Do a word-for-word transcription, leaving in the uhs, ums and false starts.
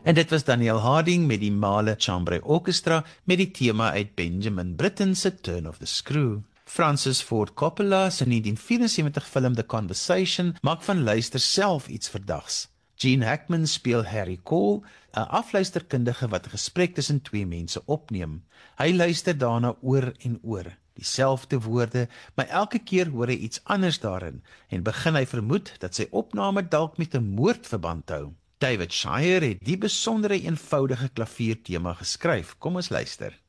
En dit was Daniel Harding met die Mahler Chambre Orchestra met die tema uit Benjamin Britten se Turn of the Screw. Francis Ford Coppola se negentien vierensewentig film The Conversation maak van luister self iets verdags. Gene Hackman speel Harry Cole, 'n afluisterkundige wat 'n gesprek tussen twee mense opneem. Hy luister daarna oor en oor, dieselfde woorde, maar elke keer hoor hy iets anders daarin en begin hy vermoed dat sy opname dalk met 'n moord verband hou. David Shire het die besondere eenvoudige klaviertema geskryf. Kom ons luister.